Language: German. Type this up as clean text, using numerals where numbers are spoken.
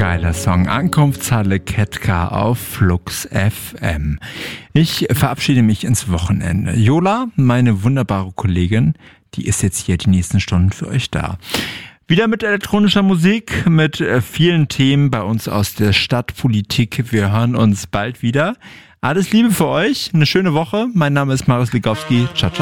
Geiler Song. Ankunftshalle Ketka auf Flux FM. Ich verabschiede mich ins Wochenende. Jola, meine wunderbare Kollegin, die ist jetzt hier die nächsten Stunden für euch da. Wieder mit elektronischer Musik, mit vielen Themen bei uns aus der Stadtpolitik. Wir hören uns bald wieder. Alles Liebe für euch, eine schöne Woche. Mein Name ist Marius Ligowski. Ciao, ciao.